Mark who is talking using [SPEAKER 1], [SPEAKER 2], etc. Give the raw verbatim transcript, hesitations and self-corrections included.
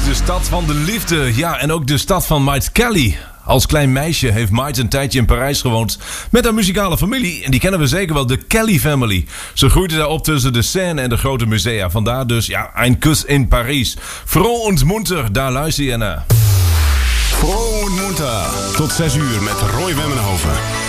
[SPEAKER 1] de stad van de liefde. Ja, en ook de stad van Mike Kelly. Als klein meisje heeft Mike een tijdje in Parijs gewoond met haar muzikale familie. En die kennen we zeker wel, de Kelly Family. Ze groeide daar op tussen de Seine en de grote musea. Vandaar dus, ja, een kus in Parijs. Froh und munter, daar luister je naar.
[SPEAKER 2] Froh und munter. Tot zes uur met Roy Wemmenhoven.